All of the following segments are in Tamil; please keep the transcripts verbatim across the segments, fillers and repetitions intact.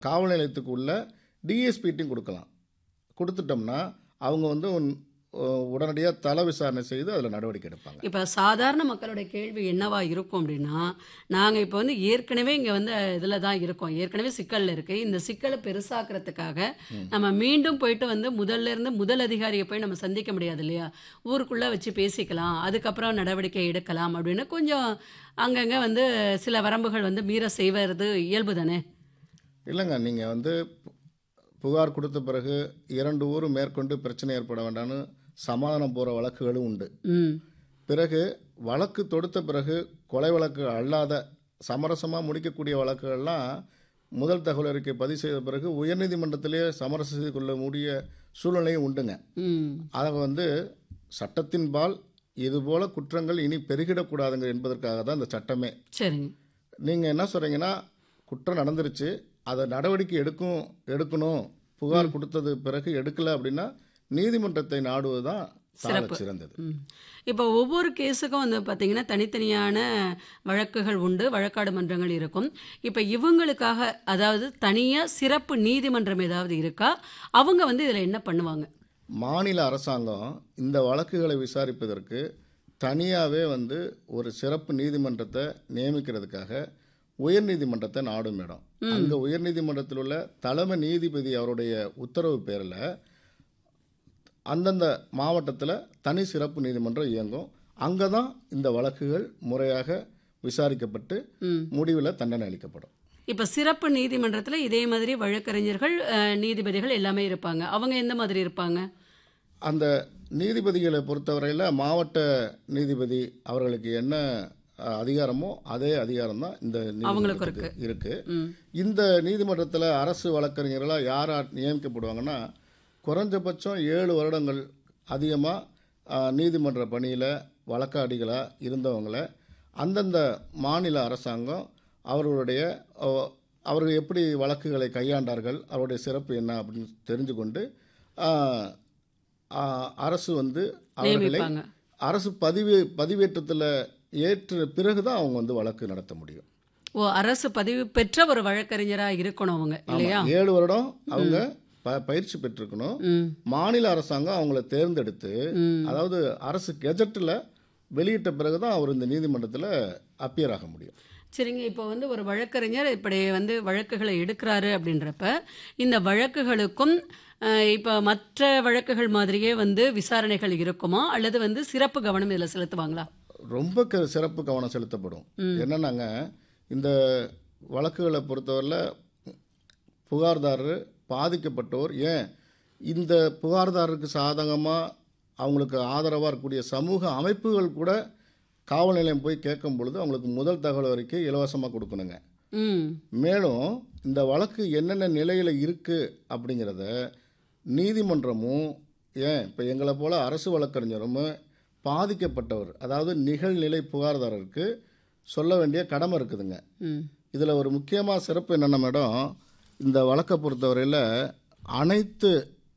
காவல் நிலையத்துக்கு உள்ள டிஎஸ்பிட்டையும் கொடுக்கலாம். கொடுத்துட்டோம்னா அவங்க வந்து உடனடியாக தலை விசாரணை செய்து அதில் நடவடிக்கை எடுப்பாங்க. இப்போ சாதாரண மக்களுடைய கேள்வி என்னவா இருக்கும் அப்படின்னா, நாங்கள் இப்போ வந்து ஏற்கனவே இங்கே வந்து இதில் தான் இருக்கோம், ஏற்கனவே சிக்கலில் இருக்குது, இந்த சிக்கலை பெருசாக்குறதுக்காக நம்ம மீண்டும் போயிட்டு வந்து முதல்ல இருந்து முதல் அதிகாரியை போய் நம்ம சந்திக்க முடியாது இல்லையா, ஊருக்குள்ளே வச்சு பேசிக்கலாம், அதுக்கப்புறம் நடவடிக்கை எடுக்கலாம் அப்படின்னு கொஞ்சம் அங்கங்கே வந்து சில வரம்புகள் வந்து மீற செய்வது இயல்பு தானே? இல்லைங்க, நீங்கள் வந்து புகார் கொடுத்த பிறகு இரண்டு ஊர் மேற்கொண்டு பிரச்சனை ஏற்பட வேண்டாம்னு சமாதானம் போகிற வழக்குகளும் உண்டு. பிறகு வழக்கு தொடுத்த பிறகு கொலை வழக்கு அல்லாத சமரசமாக முடிக்கக்கூடிய வழக்குகள்லாம் முதல் தகவல் அறிக்கை பதிவு செய்த பிறகு உயர்நீதிமன்றத்திலே சமரசம் செய்து கொள்ள முடிய சூழ்நிலையும் உண்டுங்க. அதை வந்து சட்டத்தின்பால் இதுபோல குற்றங்கள் இனி பெருகிடக்கூடாதுங்க என்பதற்காக தான் இந்த சட்டமே. சரிங்க. நீங்கள் என்ன சொல்கிறீங்கன்னா, குற்றம் நடந்துருச்சு, அதை நடவடிக்கை எடுக்கும் எடுக்கணும் புகார் கொடுத்தது பிறகு எடுக்கலை அப்படின்னா நீதிமன்றத்தை நாடுவது தான் சிறந்தது. இப்போ ஒவ்வொரு கேஸுக்கும் வந்து பார்த்தீங்கன்னா தனித்தனியான வழக்குகள் உண்டு, வழக்காடு மன்றங்கள் இருக்கும். இப்போ இவங்களுக்காக அதாவது தனியாக சிறப்பு நீதிமன்றம் ஏதாவது இருக்கா? அவங்க வந்து இதில் என்ன பண்ணுவாங்க? மாநில அரசாங்கம் இந்த வழக்குகளை விசாரிப்பதற்கு தனியாகவே வந்து ஒரு சிறப்பு நீதிமன்றத்தை நியமிக்கிறதுக்காக உயர்நீதிமன்றத்தை நாடும் இடம். அங்கே உயர்நீதிமன்றத்தில் உள்ள தலைமை நீதிபதி அவருடைய உத்தரவு பேரில் அந்தந்த மாவட்டத்தில் தனி சிறப்பு நீதிமன்றம் இயங்கும். அங்கே தான் இந்த வழக்குகள் முறையாக விசாரிக்கப்பட்டு முடிவில் தண்டனை அளிக்கப்படும். இப்போ சிறப்பு நீதிமன்றத்தில் இதே மாதிரி வழக்கறிஞர்கள் நீதிபதிகள் எல்லாமே இருப்பாங்க. அவங்க எந்த மாதிரி இருப்பாங்க? அந்த நீதிபதிகளை பொறுத்தவரையில் மாவட்ட நீதிபதி அவர்களுக்கு என்ன அதிகாரமோ அதே அதிகாரம் தான் இந்த நீதிமன்றத்துக்கு இருக்கு. இந்த நீதிமன்றத்தில் அரசு வழக்கறிஞர்களாக யார் நியமிக்கப்படுவாங்கன்னா, குறைஞ்சபட்சம் ஏழு வருடங்கள் அதிகமாக நீதிமன்ற பணியில் வழக்காடிகளாக இருந்தவங்களை அந்தந்த மாநில அரசாங்கம் அவர்களுடைய அவர்கள் எப்படி வழக்குகளை கையாண்டார்கள், அவருடைய சிறப்பு என்ன அப்படின்னு தெரிஞ்சு கொண்டு அரசு வந்து அவர்களை அரசு பதிவு பதிவேற்றத்தில் ஏற்ற பிறகுதான் அவங்க வந்து வழக்கு நடத்த முடியும். ஓ, அரசு பதிவு பெற்ற ஒரு வழக்கறிஞராக இருக்கணும் அவங்க இல்லையா? ஏழு வருடம் அவங்க பயிற்சி பெற்றிருக்கணும். மாநில அரசாங்கம் அவங்கள தேர்ந்தெடுத்து அதாவது அரசு கெஜெட்டில் வெளியிட்ட பிறகுதான் அவர் இந்த நீதிமன்றத்தில் அப்பியர் ஆக முடியும். சரிங்க. இப்போ வந்து ஒரு வழக்கறிஞர் இப்படி வந்து வழக்குகளை எடுக்கிறாரு அப்படின்றப்ப இந்த வழக்குகளுக்கும் இப்போ மற்ற வழக்குகள் மாதிரியே வந்து விசாரணைகள் இருக்குமா, அல்லது வந்து சிறப்பு கவனம் இதில் செலுத்துவாங்களா? ரொம்ப க சிறப்பு கவனம் செலுத்தப்படும். என்னன்னாங்க, இந்த வழக்குகளை பொறுத்தவரையில் புகார்தாரர் பாதிக்கப்பட்டோர், ஏன் இந்த புகார்தாரருக்கு சாதகமாக அவங்களுக்கு ஆதரவாக இருக்கக்கூடிய சமூக அமைப்புகள் கூட காவல் நிலையம் போய் கேட்கும் பொழுது அவங்களுக்கு முதல் தகவல் அறிக்கை இலவசமாக கொடுக்கணுங்க. மேலும் இந்த வழக்கு என்னென்ன நிலையில் இருக்குது அப்படிங்கிறத நீதிமன்றமும், ஏன் இப்போ எங்களை போல் அரசு வழக்கறிஞரும் பாதிக்கப்பட்டவர் அதாவது நிகழ்நிலை புகார்தாரருக்கு சொல்ல வேண்டிய கடமை இருக்குதுங்க. இதில் ஒரு முக்கியமாக சிறப்பு என்னென்ன மேடம், இந்த வழக்கை பொறுத்தவரையில் அனைத்து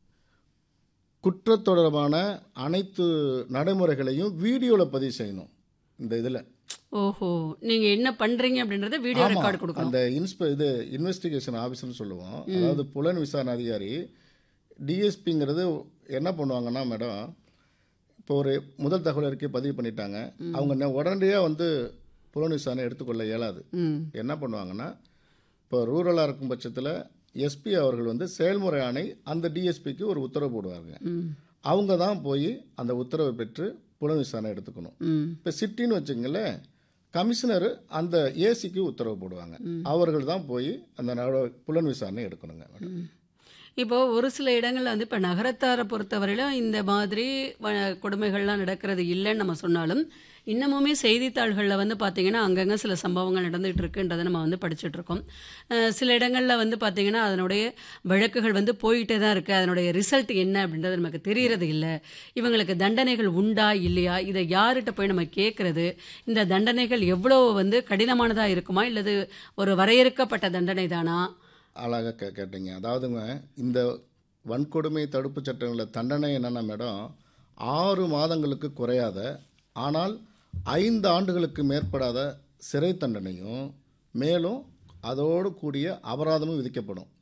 குற்றத்தொடர்பான அனைத்து நடைமுறைகளையும் வீடியோவில் பதிவு செய்யணும். இந்த இதில் ஓஹோ, நீங்கள் என்ன பண்ணுறீங்க அப்படின்றத வீடியோ ரெக்கார்டு கொடுக்கணும். அந்த இன்ஸ்பெ இது இன்வெஸ்டிகேஷன் ஆஃபீஸர்னு சொல்லுவோம். அதாவது புலன் விசாரணை அதிகாரி டிஎஸ்பிங்கிறது என்ன பண்ணுவாங்கன்னா மேடம், இப்போ ஒரு முதல் தகவல் அறிக்கை பதிவு பண்ணிட்டாங்க, அவங்க உடனடியாக வந்து புலன் விசாரணை எடுத்துக்கொள்ள இயலாது. என்ன பண்ணுவாங்கன்னா, இப்போ ரூரலாக இருக்கும் பட்சத்தில் எஸ்பி அவர்கள் வந்து செயல்முறை ஆணை அந்த டிஎஸ்பிக்கு ஒரு உத்தரவு போடுவாங்க. அவங்க தான் போய் அந்த உத்தரவை பெற்று புலன் விசாரணை எடுத்துக்கணும். இப்போ சிட்டின்னு வச்சுங்களேன், கமிஷனர் அந்த ஏசிக்கு உத்தரவு போடுவாங்க, அவர்கள் தான் போய் அந்த புலன் விசாரணை எடுக்கணுங்க. இப்போ ஒரு சில இடங்களில் வந்து இப்போ நகரத்தாரை பொறுத்தவரையிலும் இந்த மாதிரி கொடுமைகள்லாம் நடக்கிறது இல்லைன்னு நம்ம சொன்னாலும், இன்னமுமே செய்தித்தாள்களில் வந்து பார்த்திங்கன்னா அங்கங்கே சில சம்பவங்கள் நடந்துகிட்டு இருக்குன்றதை நம்ம வந்து படிச்சுட்டு இருக்கோம். சில இடங்களில் வந்து பார்த்திங்கன்னா அதனுடைய வழக்குகள் வந்து போயிட்டே தான் இருக்குது, அதனுடைய ரிசல்ட் என்ன அப்படின்றது நமக்கு தெரிகிறது இல்லை. இவங்களுக்கு தண்டனைகள் உண்டா இல்லையா, இதை யார்கிட்ட போய் நம்ம கேட்குறது, இந்த தண்டனைகள் எவ்வளோ வந்து கடினமானதாக இருக்குமா, இல்லது ஒரு வரையறுக்கப்பட்ட தண்டனை தானா? அழகாக கே கேட்டீங்க அதாவதுங்க, இந்த வன்கொடுமை தடுப்பு சட்டங்களில் தண்டனை என்னென்ன மேடம், ஆறு மாதங்களுக்கு குறையாத ஆனால் ஐந்து ஆண்டுகளுக்கு மேற்படாத சிறை தண்டனையும், மேலும் அதோடு கூடிய அபராதமும் விதிக்கப்படும்.